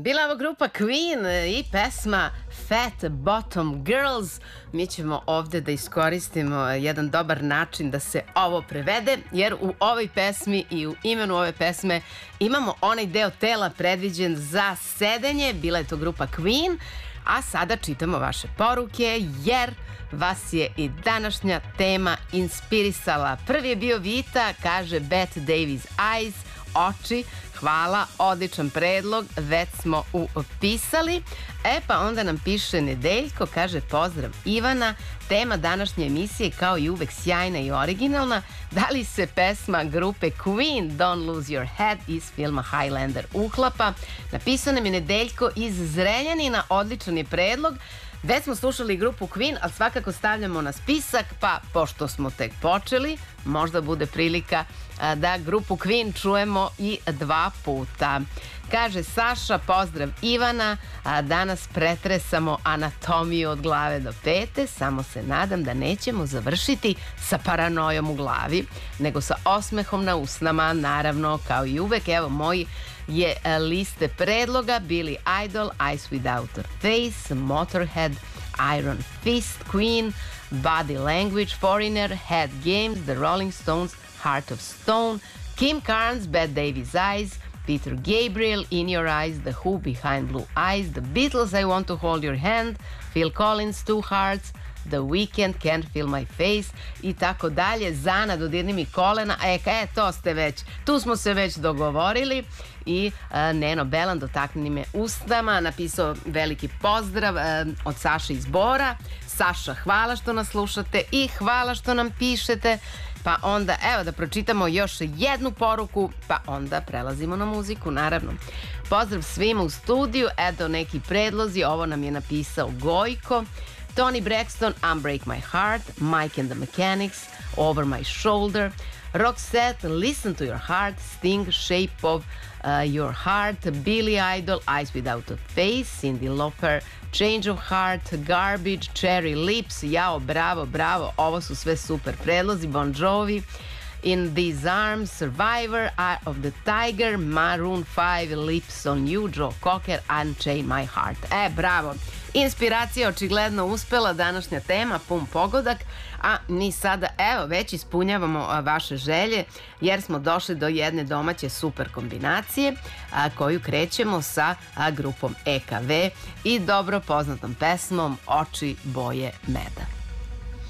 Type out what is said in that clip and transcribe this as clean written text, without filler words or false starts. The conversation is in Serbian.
Bila ovo grupa Queen i pesma Fat Bottom Girls. Mi ćemo ovde da iskoristimo jedan dobar način da se ovo prevede, jer u ovoj pesmi i u imenu ove pesme imamo onaj deo tela predviđen za sedenje. Bila je to grupa Queen, a sada čitamo vaše poruke, jer vas je i današnja tema inspirisala. Prvi je bio Vita, kaže Bette Davis Eyes, oči. Hvala, odličan predlog, već smo upisali. Pa onda nam piše Nedeljko, kaže pozdrav Ivana, tema današnje emisije kao i uvek sjajna i originalna. Da li se pesma grupe Queen Don't Lose Your Head iz filma Highlander uklapa? Napisao nam je Nedeljko iz Zrenjanina, odličan je predlog. Već smo slušali grupu Queen, ali svakako stavljamo na spisak, pa pošto smo tek počeli, možda bude prilika da grupu Queen čujemo i 2 puta. Kaže Saša, pozdrav Ivana, danas pretresamo anatomiju od glave do pete, samo se nadam da nećemo završiti sa paranojom u glavi, nego sa osmehom na usnama, naravno, kao i uvek. Evo, moji je liste predloga: Billy Idol, Eyes Without a Face, Motorhead, Iron Fist, Queen, Body Language, Foreigner, Head Games, The Rolling Stones, Heart of Stone, Kim Carnes, Bette Davis Eyes, Peter Gabriel, In Your Eyes, The Who, Behind Blue Eyes, The Beatles, I Want to Hold Your Hand, Phil Collins, Two Hearts, The Weeknd, Can't Feel My Face i tako dalje. Zana, dodirni mi kolena. To ste već, tu smo se već dogovorili. I Neno Belan, dotakni me ustama, napisao veliki pozdrav od Saše iz Bora. Saša, hvala što nas slušate i hvala što nam pišete. Pa onda, evo da pročitamo još jednu poruku, pa onda prelazimo na muziku, naravno. Pozdrav svima u studiju, eto neki predlozi, ovo nam je napisao Gojko. Toni Braxton, Unbreak My Heart, Mike and the Mechanics, Over My Shoulder, Roxette, Listen to Your Heart, Sting, Shape of Your Heart, Billy Idol, Eyes Without a Face, Cyndi Lauper, Change of Heart, Garbage, Cherry Lips, jao, bravo, bravo, ovo su sve super predlozi. Bon Jovi, In These Arms, Survivor, Eye of the Tiger, Maroon 5, Lips on You, Joe Cocker, Unchain My Heart. Bravo. Inspiracija očigledno uspela, današnja tema, pun pogodak, a mi sada, evo, već ispunjavamo vaše želje, jer smo došli do jedne domaće super kombinacije, koju krećemo sa grupom EKV i dobro poznatom pesmom Oči boje meda.